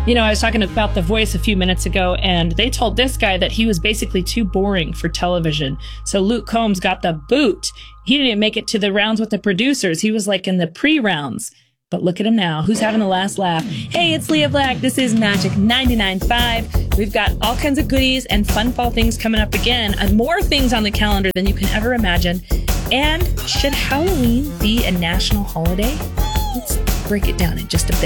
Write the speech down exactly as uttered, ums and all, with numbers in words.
You know, I was talking about The Voice a few minutes ago, and they told this guy that he was basically too boring for television. So Luke Combs got the boot. He didn't even make it to the rounds with the producers. He was like in the pre-rounds. But look at him now. Who's having the last laugh? Hey, it's Leah Black. This is Magic ninety-nine point five. We've got all kinds of goodies and fun fall things coming up again, and more things on the calendar than you can ever imagine. And should Halloween be a national holiday? Let's break it down in just a bit.